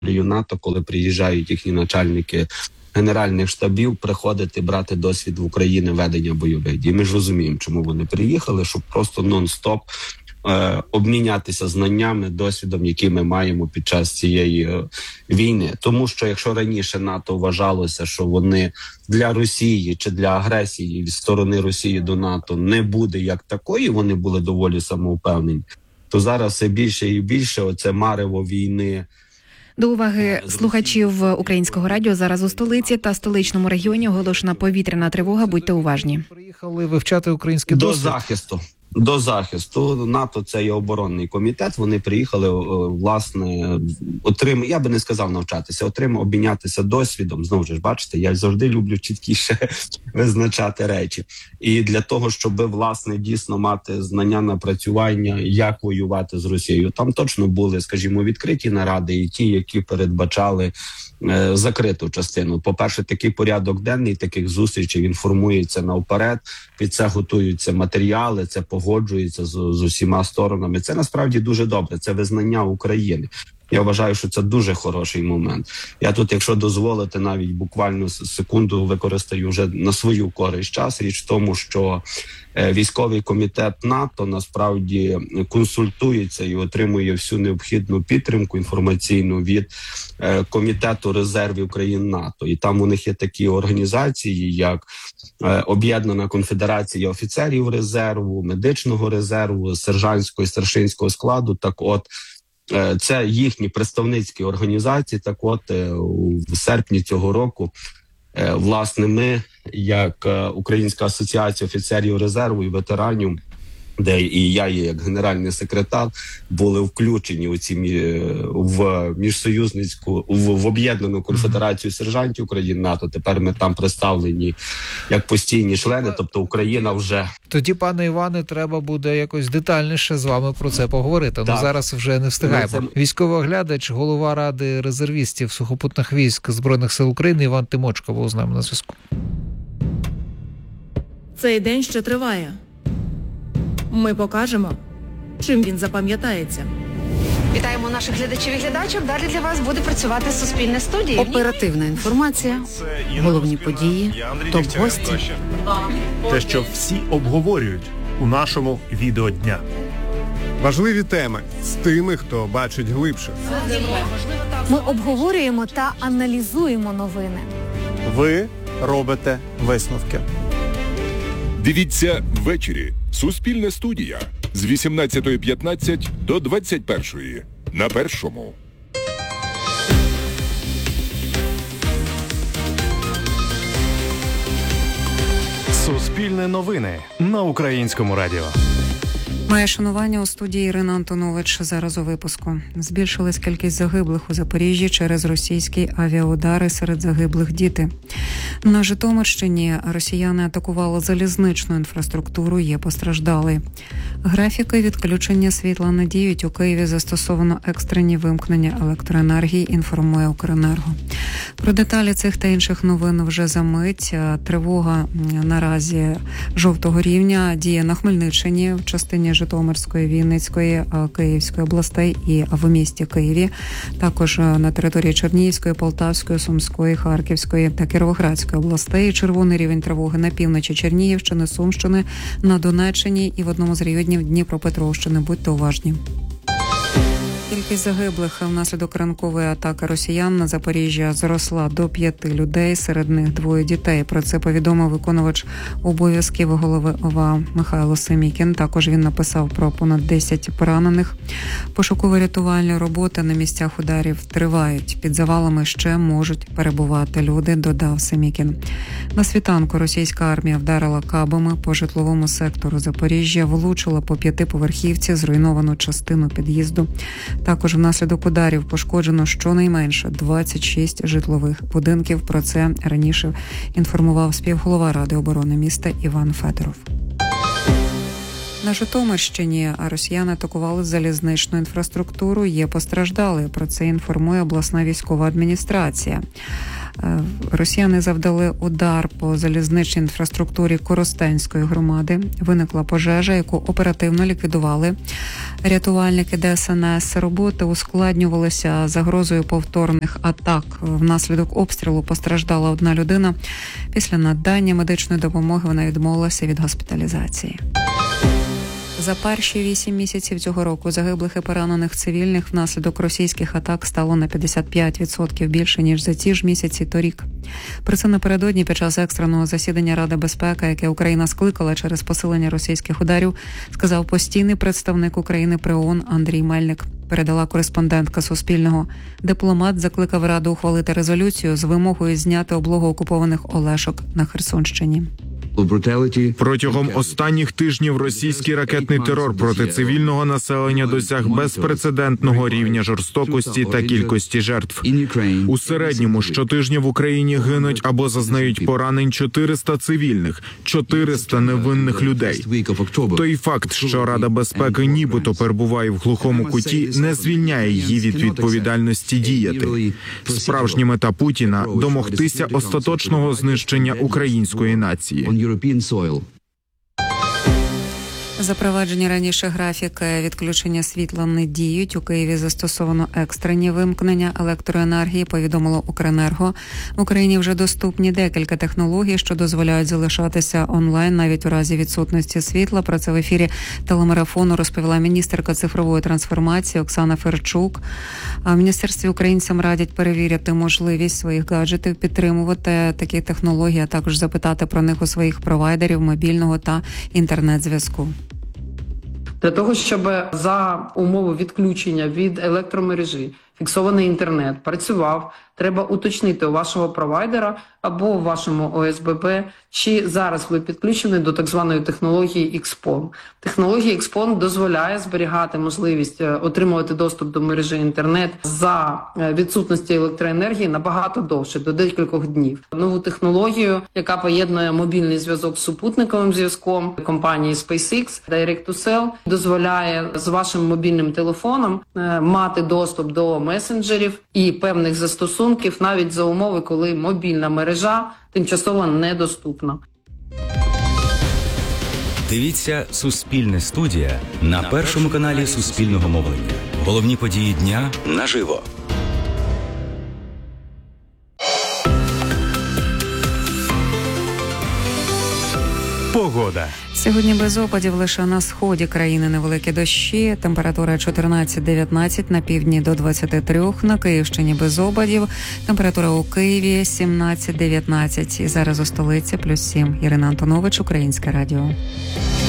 НАТО, коли приїжджають їхні начальники генеральних штабів, приходити брати досвід в Україні ведення бойових дій. Ми ж розуміємо, чому вони приїхали, щоб просто нон-стоп обмінятися знаннями, досвідом, які ми маємо під час цієї війни. Тому що якщо раніше НАТО вважалося, що вони для Росії чи для агресії від сторони Росії до НАТО не буде як такої, вони були доволі самовпевнені, то зараз все більше і більше оце марево війни. До уваги слухачів Українського радіо, зараз у столиці та столичному регіоні оголошена повітряна тривога, будьте уважні. Приїхали вивчати український досвід. До захисту. НАТО – це є оборонний комітет. Вони приїхали, власне, я би не сказав навчатися, обмінятися досвідом. Знову ж бачите, я завжди люблю чіткіше визначати речі. І для того, щоб, власне, дійсно мати знання, напрацювання, як воювати з Росією. Там точно були, скажімо, відкриті наради і ті, які передбачали закриту частину. По-перше, такий порядок денний таких зустрічей, він формується навперед, під це готуються матеріали, це погоджується з усіма сторонами. Це насправді дуже добре, це визнання України. Я вважаю, що це дуже хороший момент. Я тут, якщо дозволите, навіть буквально секунду використаю вже на свою користь час. Річ в тому, що військовий комітет НАТО насправді консультується і отримує всю необхідну підтримку інформаційну від Комітету резервів країн НАТО. І там у них є такі організації, як Об'єднана конфедерація офіцерів резерву, медичного резерву, сержантського і старшинського складу. Так от, це їхні представницькі організації. Так от, в серпні цього року, власне, ми, як Українська асоціація офіцерів резерву і ветеранів, де і я є як генеральний секретар, були включені в міжсоюзницьку, в Об'єднану конфедерацію сержантів країн НАТО. Тепер ми там представлені як постійні члени, тобто Україна вже... Тоді, пане Іване, треба буде якось детальніше з вами про це поговорити. Ну, зараз вже не встигаємо. Військовий оглядач, голова Ради резервістів сухопутних військ Збройних сил України Іван Тимочко був з нами на зв'язку. Цей день ще триває. Ми покажемо, чим він запам'ятається. Вітаємо наших глядачів і глядачів. Далі для вас буде працювати Суспільне студія. Оперативна інформація, головні події, топ-гості. Те, що всі обговорюють у нашому відеодня. Важливі теми з тими, хто бачить глибше. Ми обговорюємо та аналізуємо новини. Ви робите висновки. Дивіться ввечері. Суспільне студія з 18:15 до 21:00 на Першому. Суспільне новини на Українському радіо. Моє шанування у студії Ірина Антонович. Зараз у випуску. Збільшилась кількість загиблих у Запоріжжі через російські авіаудари, серед загиблих діти. На Житомирщині росіяни атакували залізничну інфраструктуру, є постраждалий. Графіки відключення світла не діють. У Києві застосовано екстрені вимкнення електроенергії, інформує Укренерго. Про деталі цих та інших новин вже за мить. Тривога наразі жовтого рівня діє на Хмельниччині, в частині Житомирської, Вінницької, Київської областей і в місті Києві. Також на території Чернігівської, Полтавської, Сумської, Харківської та Кіровоградської областей. Червоний рівень тривоги на півночі Чернігівщини, Сумщини, на Донеччині і в одному з районів Дніпропетровщини. Будьте уважні. Кількість загиблих внаслідок ранкової атаки росіян на Запоріжжя зросла до 5 людей, серед них 2 дітей. Про це повідомив виконувач обов'язків голови ОВА Михайло Семікін. Також він написав про понад 10 поранених. Пошуково-рятувальні роботи на місцях ударів тривають. Під завалами ще можуть перебувати люди, додав Семікін. На світанку російська армія вдарила кабами по житловому сектору Запоріжжя, влучила по 5-поверхівці, зруйновану частину під'їзду. Також внаслідок ударів пошкоджено щонайменше 26 житлових будинків. Про це раніше інформував співголова Ради оборони міста Іван Федоров. На Житомирщині росіяни атакували залізничну інфраструктуру, є постраждали. Про це інформує обласна військова адміністрація. Росіяни завдали удар по залізничній інфраструктурі Коростенської громади. Виникла пожежа, яку оперативно ліквідували рятувальники ДСНС. Роботи ускладнювалися загрозою повторних атак. Внаслідок обстрілу постраждала одна людина. Після надання медичної допомоги вона відмовилася від госпіталізації. За перші 8 місяців цього року загиблих і поранених цивільних внаслідок російських атак стало на 55% більше, ніж за ті ж місяці торік. Про це напередодні під час екстреного засідання Ради безпеки, яке Україна скликала через посилення російських ударів, сказав постійний представник України при ООН Андрій Мельник. Передала кореспондентка Суспільного. Дипломат закликав Раду ухвалити резолюцію з вимогою зняти облогу окупованих Олешок на Херсонщині. Протягом останніх тижнів російський ракетний терор проти цивільного населення досяг безпрецедентного рівня жорстокості та кількості жертв. У середньому щотижня в Україні гинуть або зазнають поранень 400 цивільних, 400 невинних людей. Той факт, що Рада безпеки нібито перебуває в глухому куті, не звільняє її від відповідальності діяти. Справжня мета Путіна – домогтися остаточного знищення української нації. Запроваджені раніше графіки відключення світла не діють. У Києві застосовано екстрені вимкнення електроенергії, повідомило Укренерго. В Україні вже доступні декілька технологій, що дозволяють залишатися онлайн навіть у разі відсутності світла. Про це в ефірі телемарафону розповіла міністерка цифрової трансформації Оксана Ферчук. В міністерстві українцям радять перевіряти можливість своїх гаджетів, підтримувати такі технології, а також запитати про них у своїх провайдерів мобільного та інтернет-зв'язку. Для того, щоб за умови відключення від електромережі фіксований інтернет працював, треба уточнити у вашого провайдера або у вашому ОСББ, чи зараз ви підключені до так званої технології XPON. Технологія XPON дозволяє зберігати можливість отримувати доступ до мережі інтернет за відсутності електроенергії набагато довше, до декількох днів. Нову технологію, яка поєднує мобільний зв'язок з супутниковим зв'язком компанії SpaceX, Direct-to-Cell, дозволяє з вашим мобільним телефоном мати доступ до месенджерів і певних застосунків навіть за умови, коли мобільна мережа тимчасово недоступна. Дивіться «Суспільне студія» на першому каналі Суспільного мовлення. Головні події дня наживо. Погода. Сьогодні без опадів, лише на сході країни невеликі дощі. Температура 14-19, на півдні до 23, на Київщині без опадів. Температура у Києві 17-19. І зараз у столиці +7. Ірина Антонович, Українське радіо.